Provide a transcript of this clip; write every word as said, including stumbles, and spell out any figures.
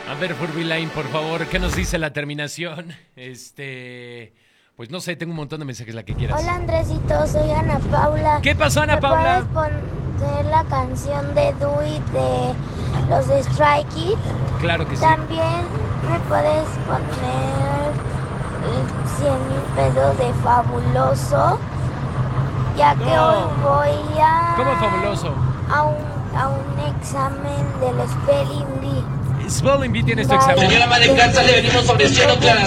A ver, Furby Lane, por favor, ¿qué nos dice la terminación? Este... Pues no sé, tengo un montón de mensajes, la que quieras. Hola, Andresito, soy Ana Paula. ¿Qué pasó, Ana ¿Me Paula? puedes poner la canción de Do It de los de Strike Kids? Claro que sí. También me puedes poner cien mil pesos de Fabuloso, ya que No. hoy voy a... ¿Cómo fabuloso? A un, a un examen del Spelling Bee. Spelling Bee tiene este Bye. examen. Señora Madre Garza, le venimos ofreciendo claras